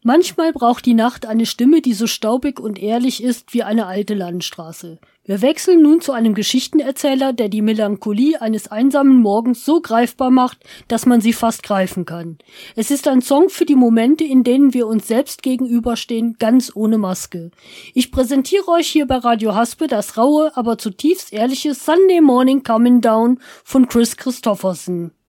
Manchmal braucht die Nacht eine Stimme, die so staubig und ehrlich ist wie eine alte Landstraße. Wir wechseln nun zu einem Geschichtenerzähler, der die Melancholie eines einsamen Morgens so greifbar macht, dass man sie fast greifen kann. Es ist ein Song für die Momente, in denen wir uns selbst gegenüberstehen, ganz ohne Maske. Ich präsentiere euch hier bei Radio Haspe das raue, aber zutiefst ehrliche Sunday Morning Coming Down von Kris Kristofferson.